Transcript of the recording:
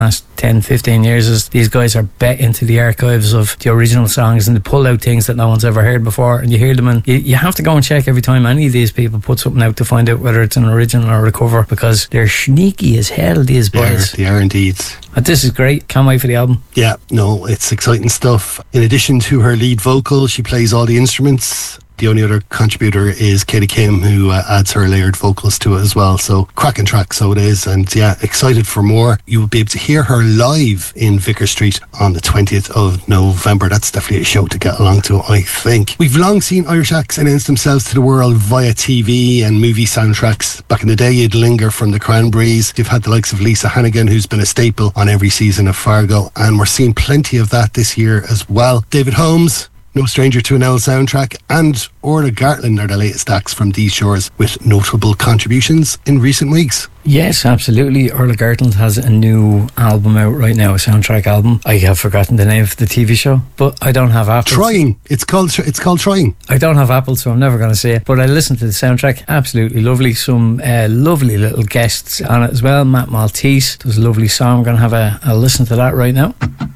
last 10, 15 years is these guys are bet into the archives of the original songs and they pull out things that no one's ever heard before, and you hear them, and you have to go and check every time any of these people put something out to find out whether it's an original or a cover, because they're sneaky as hell, these boys. They are indeed. But this is great. Can't wait for the album. Yeah, no, it's exciting stuff. In addition to her lead vocal, she plays all the instruments. The only other contributor is Katie Kim, who adds her layered vocals to it as well. So cracking track, so it is. And yeah, excited for more. You will be able to hear her live in Vicar Street on the 20th of November. That's definitely a show to get along to, I think. We've long seen Irish acts announce themselves to the world via TV and movie soundtracks. Back in the day, you'd linger from the Cranberries. You've had the likes of Lisa Hannigan, who's been a staple on every season of Fargo. And we're seeing plenty of that this year as well. David Holmes, no stranger to an L soundtrack, and Orla Gartland are the latest acts from these shores with notable contributions in recent weeks. Yes, absolutely. Orla Gartland has a new album out right now, a soundtrack album. I have forgotten the name of the TV show, but I don't have Apple. Trying. It's called Trying. I don't have Apple, so I'm never going to say it. But I listened to the soundtrack. Absolutely lovely. Some lovely little guests on it as well. Matt Maltese does a lovely song. I'm going to have a listen to that right now.